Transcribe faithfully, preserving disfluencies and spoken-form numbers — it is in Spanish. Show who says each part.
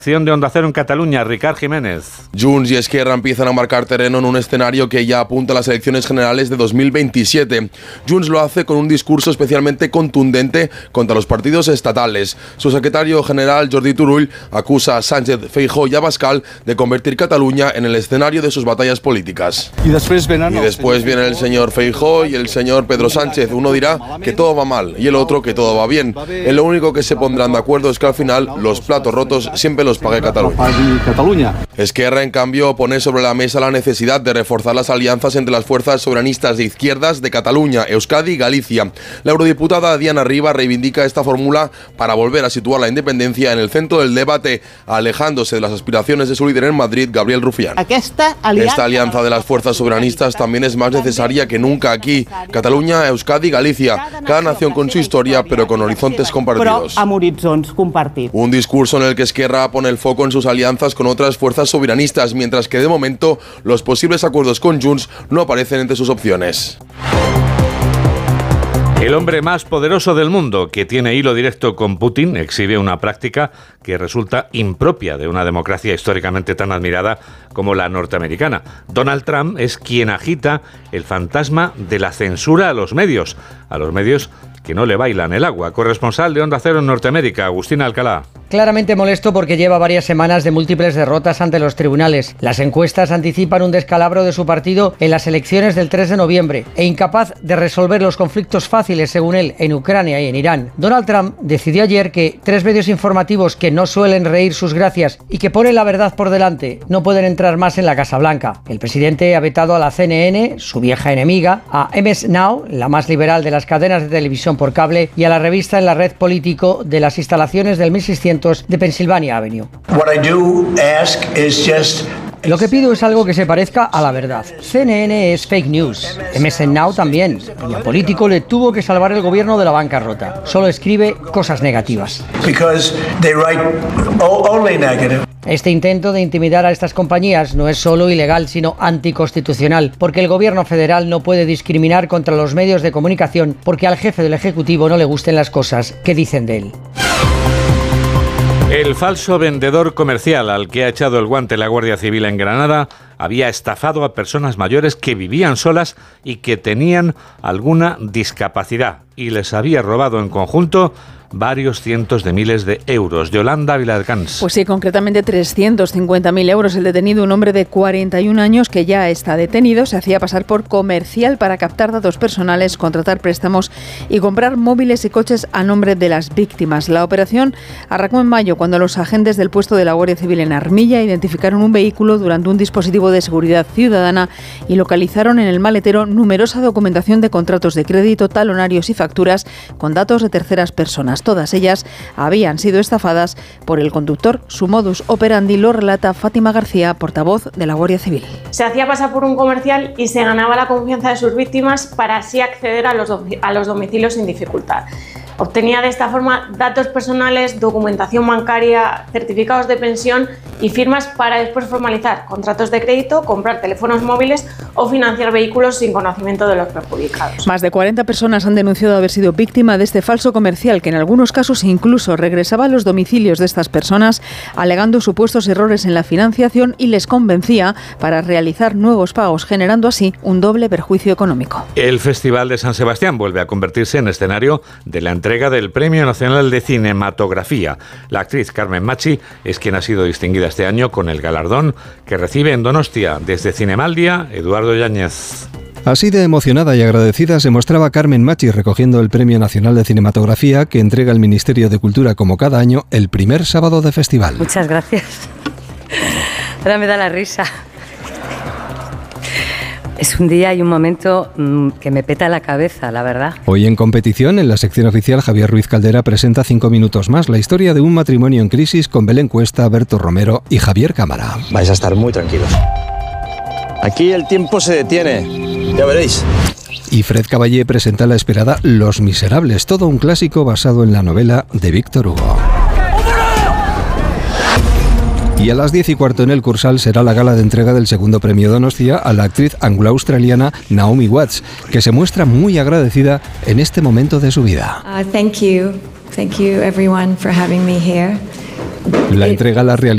Speaker 1: De Onda Cero en Cataluña, Ricard Jiménez.
Speaker 2: Junts y Esquerra empiezan a marcar terreno en un escenario que ya apunta a las elecciones generales de dos mil veintisiete. Junts lo hace con un discurso especialmente contundente contra los partidos estatales. Su secretario general, Jordi Turull, acusa a Sánchez, Feijóo y Abascal de convertir Cataluña en el escenario de sus batallas políticas.
Speaker 3: Y después,
Speaker 2: y después viene el señor Feijóo y el señor Pedro Sánchez. Uno dirá que todo va mal y el otro que todo va bien. En lo único que se pondrán de acuerdo es que al final los platos rotos siempre los pague Cataluña. Esquerra, en cambio, pone sobre la mesa la necesidad de reforzar las alianzas entre las fuerzas soberanistas de izquierdas de Cataluña, Euskadi y Galicia. La eurodiputada Diana Riba reivindica esta fórmula para volver a situar la independencia en el centro del debate, alejándose de las aspiraciones de su líder en Madrid, Gabriel Rufián.
Speaker 4: Esta alianza,
Speaker 2: Esta alianza de las fuerzas soberanistas también es más necesaria que nunca aquí. Cataluña, Euskadi y Galicia, cada nación con su historia, pero con horizontes compartidos. Un discurso en el que Esquerra pone el foco en sus alianzas con otras fuerzas soberanistas, mientras que de momento los posibles acuerdos con Junts no aparecen entre sus opciones.
Speaker 1: El hombre más poderoso del mundo, que tiene hilo directo con Putin, exhibe una práctica que resulta impropia de una democracia históricamente tan admirada como la norteamericana. Donald Trump es quien agita el fantasma de la censura a los medios, a los medios que no le bailan el agua. Corresponsal de Onda Cero en Norteamérica, Agustín Alcalá.
Speaker 5: Claramente molesto porque lleva varias semanas de múltiples derrotas ante los tribunales. Las encuestas anticipan un descalabro de su partido en las elecciones del tres de noviembre e incapaz de resolver los conflictos fáciles, según él, en Ucrania y en Irán. Donald Trump decidió ayer que tres medios informativos que no suelen reír sus gracias y que ponen la verdad por delante no pueden entrar más en la Casa Blanca. El presidente ha vetado a la C N N, su vieja enemiga, a M S Now, la más liberal de las cadenas de televisión por cable, y a la revista en la red político de las instalaciones del mil seiscientos de Pennsylvania Avenue.
Speaker 6: What I do ask is just
Speaker 5: Lo que pido es algo que se parezca a la verdad. C N N es fake news. M S Now también. Y a Político le tuvo que salvar el gobierno de la bancarrota. Solo escribe cosas negativas.
Speaker 6: Because they write only negative.
Speaker 5: Este intento de intimidar a estas compañías no es solo ilegal, sino anticonstitucional, porque el gobierno federal no puede discriminar contra los medios de comunicación porque al jefe del Ejecutivo no le gusten las cosas que dicen de él.
Speaker 1: El falso vendedor comercial al que ha echado el guante la Guardia Civil en Granada había estafado a personas mayores que vivían solas y que tenían alguna discapacidad y les había robado en conjunto varios cientos de miles de euros. Yolanda Viladcans.
Speaker 7: Pues sí, concretamente trescientos cincuenta mil euros. El detenido, un hombre de cuarenta y un años que ya está detenido, se hacía pasar por comercial para captar datos personales, contratar préstamos y comprar móviles y coches a nombre de las víctimas. La operación arrancó en mayo cuando los agentes del puesto de la Guardia Civil en Armilla identificaron un vehículo durante un dispositivo de seguridad ciudadana y localizaron en el maletero numerosa documentación de contratos de crédito, talonarios y facturas con datos de terceras personas. Todas ellas habían sido estafadas por el conductor. Su modus operandi lo relata Fátima García, portavoz de la Guardia Civil.
Speaker 8: Se hacía pasar por un comercial y se ganaba la confianza de sus víctimas para así acceder a los, domi- a los domicilios sin dificultad. Obtenía de esta forma datos personales, documentación bancaria, certificados de pensión y firmas para después formalizar contratos de crédito, comprar teléfonos móviles o financiar vehículos sin conocimiento de los perjudicados.
Speaker 7: Más de cuarenta personas han denunciado haber sido víctima de este falso comercial que en algunos casos incluso regresaba a los domicilios de estas personas alegando supuestos errores en la financiación y les convencía para realizar nuevos pagos, generando así un doble perjuicio económico.
Speaker 1: El Festival de San Sebastián vuelve a convertirse en escenario de la entrega del Premio Nacional de Cinematografía. La actriz Carmen Machi es quien ha sido distinguida este año con el galardón que recibe en Donostia. Desde Cinemaldia, Eduardo Yáñez.
Speaker 9: Así de emocionada y agradecida se mostraba Carmen Machi recogiendo el Premio Nacional de Cinematografía que entrega el Ministerio de Cultura como cada año el primer sábado de festival.
Speaker 10: Muchas gracias. Ahora me da la risa. Es un día y un momento mmm, que me peta la cabeza, la verdad.
Speaker 9: Hoy en competición, en la sección oficial, Javier Ruiz Caldera presenta cinco minutos más la historia de un matrimonio en crisis con Belén Cuesta, Berto Romero y Javier Cámara.
Speaker 11: Vais a estar muy tranquilos. Aquí el tiempo se detiene, ya veréis.
Speaker 9: Y Fred Caballé presenta la esperada Los Miserables, todo un clásico basado en la novela de Víctor Hugo. Y a las diez y cuarto en el Cursal será la gala de entrega del segundo premio Donostia a la actriz anglo-australiana Naomi Watts, que se muestra muy agradecida en este momento de su vida.
Speaker 12: Uh, thank you. Thank you everyone for having me here.
Speaker 9: La entrega la realiza